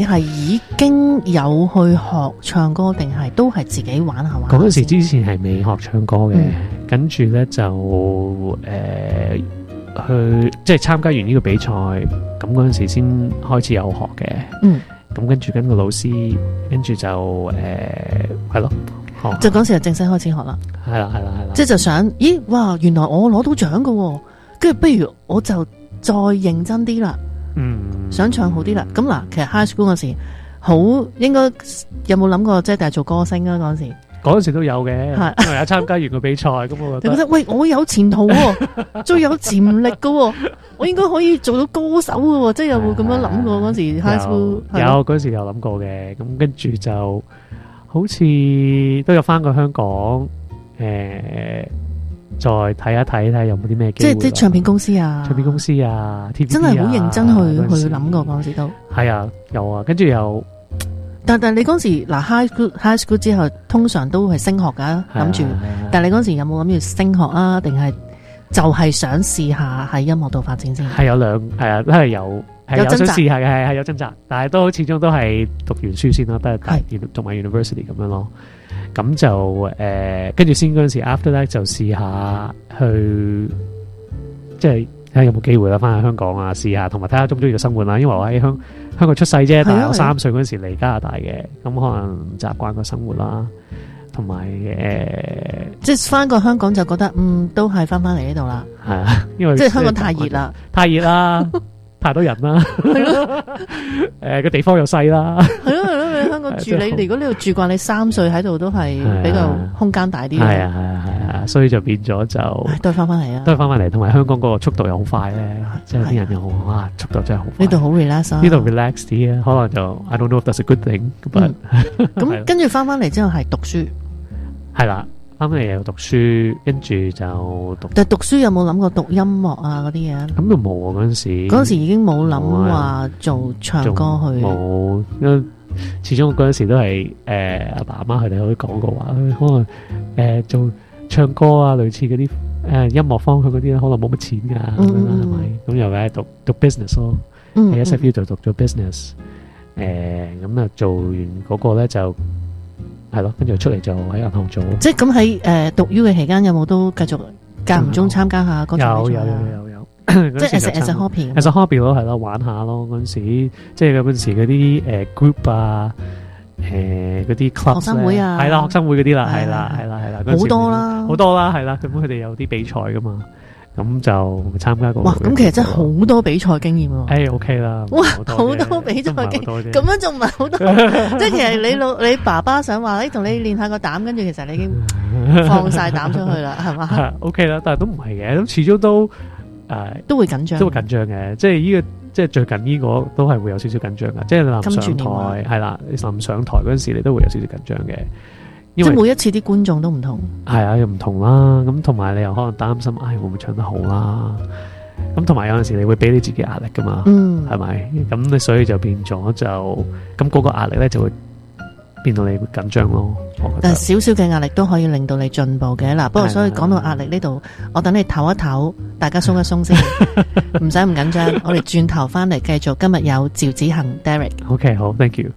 你係已經有去學唱歌，定係都係自己玩下玩下？ 嗰陣時之前係未學唱歌嘅，跟住咧就去即係參加完呢個比賽，咁嗰陣時先開始有學嘅。咁跟住跟個老師，跟住就係咯， 就嗰時就正式開始學啦。 係啦。 即係就想，咦，哇，原來我攞到獎㗎，跟住不如我就再認真啲啦。想唱好啲啦。咁嗱，其實 high school 嗰時好應該有冇諗過即係做歌星啊？嗰陣時都有嘅，因為有參加完個比賽，咁我覺得喂，我有前途喎，最有潛力㗎喎，我應該可以做到歌手㗎喎，即係有冇咁樣諗過嗰時 high school？ 有嗰時有諗過嘅，咁跟住就好似都有翻過香港，再睇下有冇啲咩機會， 即係唱片公司啊， TVB 啊， 真係好認真去諗過嗰陣時都係啊，有啊，跟住有。 但你嗰時嗱 high school 之後，通常都係升學噶，諗住。但你嗰時有冇諗住升學啊？定係就係想試下喺音樂度發展先？ 係有都係有想試下嘅，係有掙扎，但係都始終都係讀完書先咯，都係讀埋 university 咁樣咯。咁就跟住先嗰陣時 after that 就試下去，即係睇下有冇機會啦，翻去香港啊試下，同埋睇下中唔中意嘅生活啦。因為我喺香港出世啫，但係我3歲嗰陣時嚟加拿大嘅，咁可能唔習慣個生活啦，同埋即係翻過香港就覺得都係翻嚟呢度啦。係啊，因為即係香港太熱啦， 太多人啦，個地方又細啦， 係咯，你香港住如果呢度住慣，你3歲喺度都係比較空間大啲嘅，係啊，所以就變咗就都係翻嚟啊， 都係翻嚟，同埋香港嗰個速度又好快咧，即係啲人又哇速度真係好快， 呢度好 relax 啊， 呢度 relax 啲啊，可能就 I don't know if that's a good thing，but 咁跟住翻嚟之後係讀書， 係啦。翻嚟又讀書，跟住就讀。 但係讀書有冇諗過讀音樂啊嗰啲嘢？ 咁就冇啊！嗰陣時， 嗰陣時已經冇諗話做唱歌去。 冇，因為始終嗰陣時都係阿爸阿媽佢哋可以講過話，可能做唱歌啊，類似嗰啲音樂方向嗰啲咧，可能冇乜錢㗎，係咪？咁又係讀 business 咯，喺 SFU 就讀咗 business，咁啊做完嗰個咧就。係咯，跟住出嚟就喺銀行做。即係咁喺讀 U 嘅期間，有冇都繼續間唔中參加下嗰種比賽？有，即係 as a hobby。as a hobby 咯，係咯，玩下咯。嗰陣時，即係嗰陣時嗰啲group 啊，嗰啲 club 學生會啊，係啦，學生會嗰啲啦，係啦，好多啦，係啦。咁佢哋有啲比賽噶嘛。咁就參加過。哇！咁其實真係好多比賽經驗喎。OK 啦。哇！好多比賽經驗，咁樣仲唔係好多？即係其實你爸爸想話，同你練下個膽，跟住其實你已經放晒膽出去啦，係嘛？OK 啦，但係都唔係嘅，咁始終都會緊張，嘅。即係呢個，即係最近呢個都係會有少少緊張嘅。即係臨上台係啦，你臨上台嗰陣時，你都會有少少緊張嘅。即係每一次啲觀眾都唔同，係啊，又唔同啦。咁同埋你又可能擔心，會唔會唱得好啦？咁同埋有陣時你會俾你自己壓力噶嘛，係咪？咁你所以就變咗就咁嗰個壓力咧就會變到你會緊張咯。但係少少嘅壓力都可以令到你進步嘅。嗱，不過所以講到壓力呢度，我等你唞一唞，大家鬆一鬆先，唔使咁緊張。我哋轉頭翻嚟繼續，今日有趙子恒 Derek。OK， 好 ，Thank you。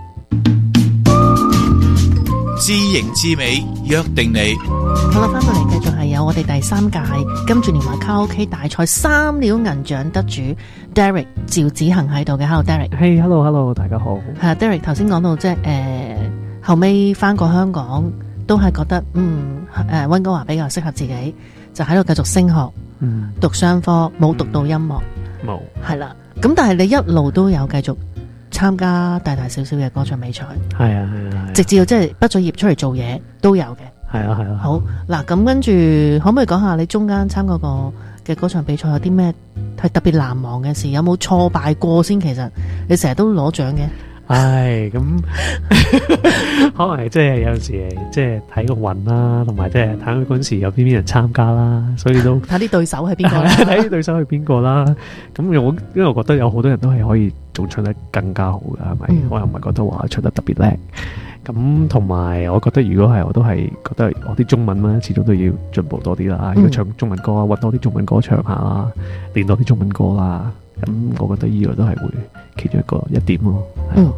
知型知美約定你。 好啦，翻到嚟繼續係有我哋第3屆金鑽年華卡拉 OK 大賽3料銀獎得主 Derek 趙子恒喺度嘅。Hello Derek。Hello， 大家好。係 Derek 頭先講到即係後尾翻過香港，都係覺得溫哥華比較適合自己，就喺度繼續升學，讀商科，冇讀到音樂，冇係啦。咁但係你一路都有繼續參加大大小小嘅歌唱比賽，係啊，直至到即係畢咗業出嚟做嘢都有嘅，係啊。好嗱，咁跟住可唔可以講下你中間參加過嘅歌唱比賽有啲咩係特別難忘嘅事？有冇挫敗過先？其實你成日都攞獎嘅。咁可能係即係有陣時即係睇個運啦，同埋即係睇嗰陣時有邊人參加啦，所以都睇啲對手係邊個啦，睇啲對手係邊個啦。咁因為我覺得有好多人都係可以仲唱得更加好噶，係咪？我又唔係覺得話唱得特別叻。咁同埋我覺得如果係我都係覺得我啲中文咧，始終都要進步多啲啦。如果唱中文歌啊，搵多啲中文歌唱下啦，練多啲中文歌啦。 咁我覺得呢個都係會其中一點咯。 嗯。